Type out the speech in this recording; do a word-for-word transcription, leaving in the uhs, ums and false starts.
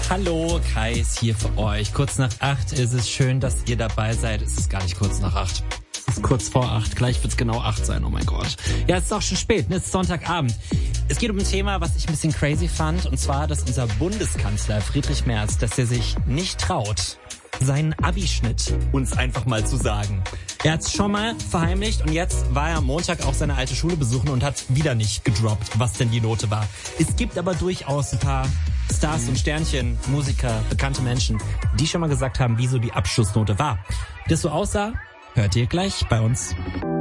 Hallo, Kai ist hier für euch. Kurz nach acht ist es. Schön, dass ihr dabei seid. Es ist gar nicht kurz nach acht. Es ist kurz vor acht. Gleich wird's genau acht sein. Oh mein Gott. Ja, es ist auch schon spät. Ne? Es ist Sonntagabend. Es geht um ein Thema, was ich ein bisschen crazy fand. Und zwar, dass unser Bundeskanzler Friedrich Merz, dass er sich nicht traut, seinen Abischnitt uns einfach mal zu sagen. Er hat's schon mal verheimlicht und jetzt war er am Montag auch seine alte Schule besuchen und hat wieder nicht gedroppt, was denn die Note war. Es gibt aber durchaus ein paar Stars und Sternchen, Musiker, bekannte Menschen, die schon mal gesagt haben, wieso die Abschlussnote war. Wie das so aussah, hört ihr gleich bei uns.